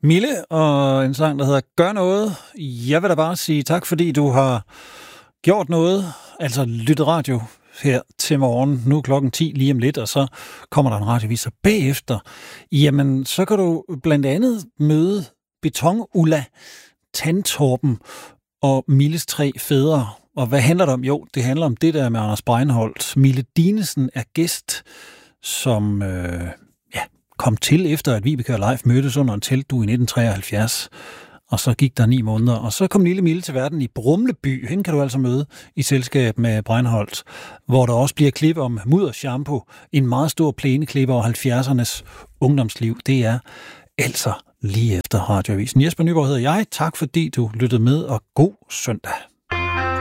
Mille og en sang, der hedder Gør noget. Jeg vil da bare sige tak, fordi du har gjort noget, altså lyttet radio her til morgen. Nu er klokken 10 lige om lidt, og så kommer der en radioviser bagefter. Jamen, så kan du blandt andet møde Beton-Ulla, Tandtorben og Milles 3 fædre. Og hvad handler det om? Jo, det handler om det der med Anders Breinholt. Mille Dinesen er gæst, som kom til efter, at Vibeke og Leif mødtes under en teltdue i 1973. Og så gik der 9 måneder. Og så kom lille Mille til verden i Brumleby. Hende kan du altså møde i selskab med Breinholt, hvor der også bliver klip om muddershampoo. En meget stor plæneklip over 70'ernes ungdomsliv. Det er altså lige efter radioavisen. Jesper Nyborg hedder jeg. Tak fordi du lyttede med, og god søndag.